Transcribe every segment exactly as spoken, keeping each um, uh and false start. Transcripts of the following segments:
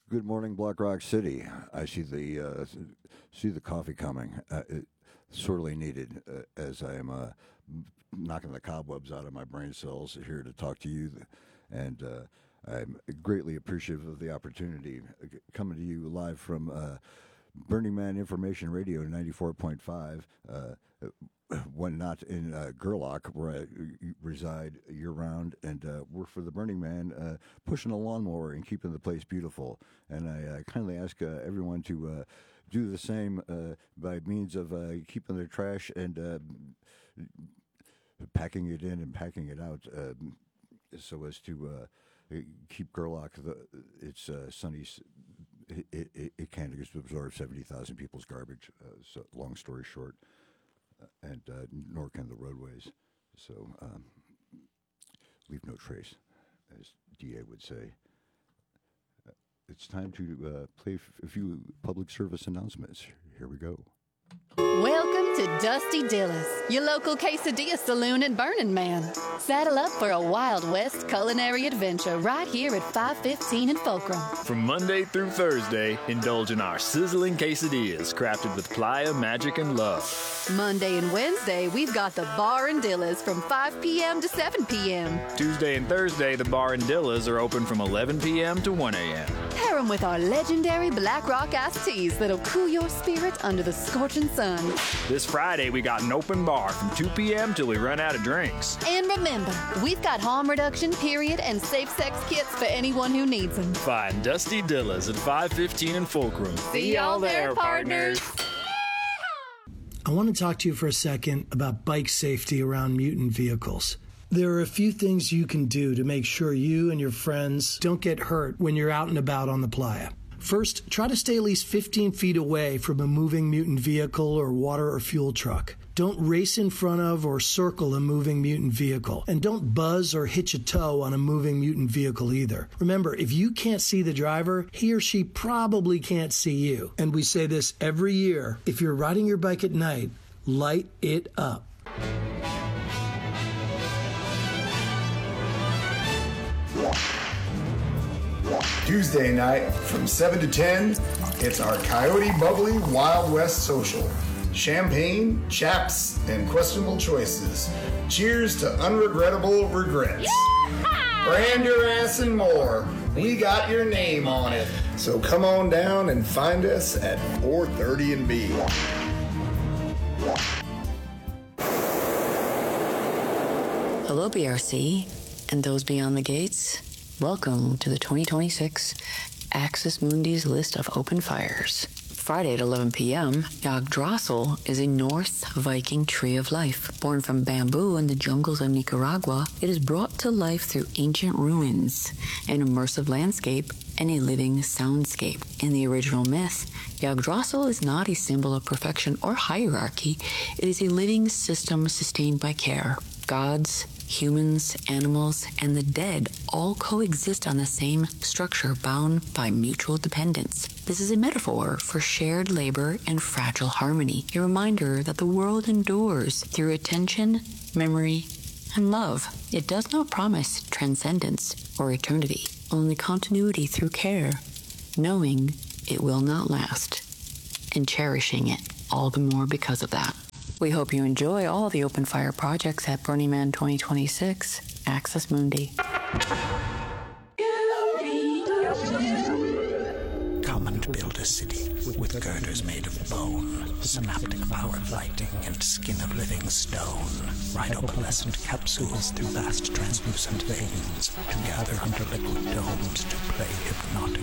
Good morning, Black Rock City. I see the uh, see the coffee coming. Uh, it, sorely needed, uh, as I am uh, knocking the cobwebs out of my brain cells here to talk to you, and uh, I'm greatly appreciative of the opportunity uh, coming to you live from uh, Burning Man Information Radio ninety-four point five. Uh, when not in uh, Gerlach, where I reside year-round, and uh, work for the Burning Man, uh, pushing a lawnmower and keeping the place beautiful. And I uh, kindly ask uh, everyone to uh, do the same uh, by means of uh, keeping their trash and uh, packing it in and packing it out, uh, so as to uh, keep Gerlach, the, its uh, sunny... It, it, it can't absorb seventy thousand people's garbage, uh, so long story short. And uh, nor can the roadways. So um, leave no trace, as D A would say. Uh, it's time to uh, play f- a few public service announcements. Here we go. Welcome to Dusty Dillis, your local quesadilla saloon at Burning Man. Saddle up for a Wild West culinary adventure right here at five fifteen in Fulcrum. From Monday through Thursday, indulge in our sizzling quesadillas crafted with playa, magic, and love. Monday and Wednesday, we've got the Bar and Dillas from five p.m. to seven p.m. Tuesday and Thursday, the Bar and Dillas are open from eleven p.m. to one a.m. Pair 'em with our legendary Black Rock iced teas that'll cool your spirit under the scorching sun. This Friday, we got an open bar from two p.m. till we run out of drinks. And remember, we've got harm reduction, period, and safe sex kits for anyone who needs them. Find Dusty Dillas at five fifteen in Fulcrum. See y'all there, partners. I want to talk to you for a second about bike safety around mutant vehicles. There are a few things you can do to make sure you and your friends don't get hurt when you're out and about on the playa. First, try to stay at least fifteen feet away from a moving mutant vehicle or water or fuel truck. Don't race in front of or circle a moving mutant vehicle. And don't buzz or hitch a toe on a moving mutant vehicle either. Remember, if you can't see the driver, he or she probably can't see you. And we say this every year. If you're riding your bike at night, light it up. Tuesday night from seven to ten, it's our Coyote Bubbly Wild West Social. Champagne, chaps, and questionable choices. Cheers to unregrettable regrets. Yeah! Brand your ass and more. We got your name on it. So come on down and find us at four thirty and B. Hello, B R C, and those beyond the gates. Welcome to the twenty twenty-six Axis Mundi's list of open fires. Friday at eleven p.m., Yggdrasil is a Norse Viking tree of life. Born from bamboo in the jungles of Nicaragua, it is brought to life through ancient ruins, an immersive landscape, and a living soundscape. In the original myth, Yggdrasil is not a symbol of perfection or hierarchy. It is a living system sustained by care. Gods, humans, animals, and the dead all coexist on the same structure bound by mutual dependence. This is a metaphor for shared labor and fragile harmony, a reminder that the world endures through attention, memory, and love. It does not promise transcendence or eternity, only continuity through care, knowing it will not last, and cherishing it all the more because of that. We hope you enjoy all the open fire projects at Burning Man twenty twenty-six, Axis Mundi. Come and build a city with girders made of bone, synaptic powered lighting, and skin of living stone. Ride opalescent capsules through vast translucent veins, and gather under liquid domes to play hypnotic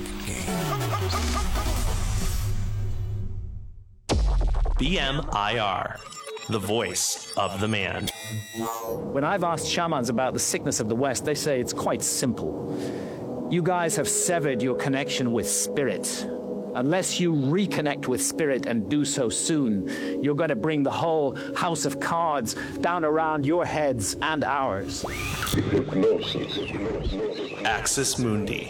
games. B M I R. The voice of the man. When I've asked shamans about the sickness of the West, they say it's quite simple. You guys have severed your connection with spirit. Unless you reconnect with spirit and do so soon, you're going to bring the whole house of cards down around your heads and ours. Axis Mundi.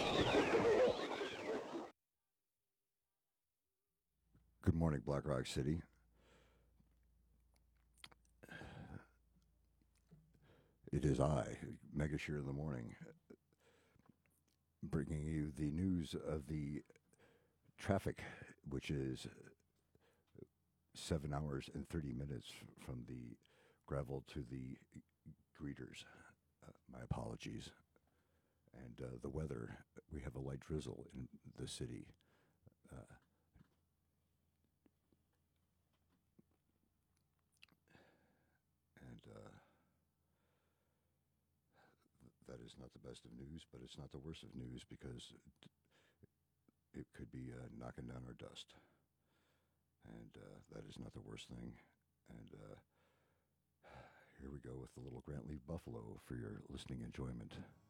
Good morning, Black Rock City. It is I, Mega Shear in the Morning, bringing you the news of the traffic, which is seven hours and thirty minutes from the gravel to the greeters. Uh, my apologies. And uh, the weather, we have a light drizzle in the city. Uh, and uh, th- that is not the best of news, but it's not the worst of news because it, it could be uh, knocking down our dust. And uh, that is not the worst thing. And uh, here we go with the little Grant Lee Buffalo for your listening enjoyment.